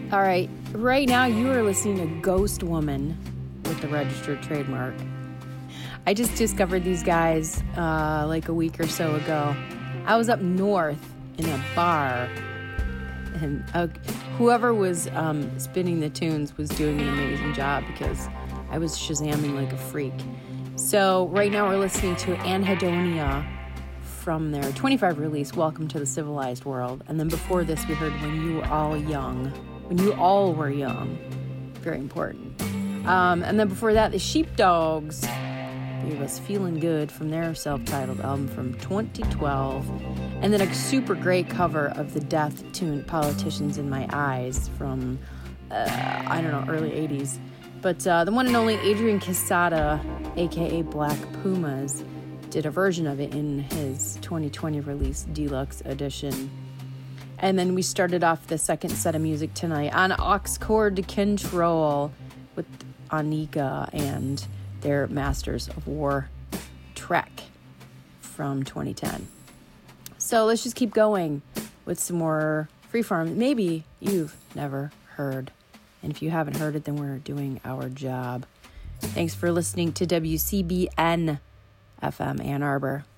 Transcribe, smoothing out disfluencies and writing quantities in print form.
All right, right now you are listening to Ghost Woman with the registered trademark. I just discovered these guys like a week or so ago. I was up north in a bar, and whoever was spinning the tunes was doing an amazing job because I was shazamming like a freak. So right now we're listening to Anhedonia from their 25 release, Welcome to the Civilized World. And then before this we heard When You Were All Young. When You All Were Young. Very important. And then before that, the Sheepdogs gave us Feeling Good from their self-titled album from 2012. And then a super great cover of the Death tune Politicians in My Eyes from, early 80s. But the one and only Adrian Quesada, a.k.a. Black Pumas, did a version of it in his 2020 release Deluxe Edition. And then we started off the second set of music tonight on Aux Chord Control with Anika and their Masters of War track from 2010. So let's just keep going with some more Freeform. Maybe you've never heard. And if you haven't heard it, then we're doing our job. Thanks for listening to WCBN FM Ann Arbor.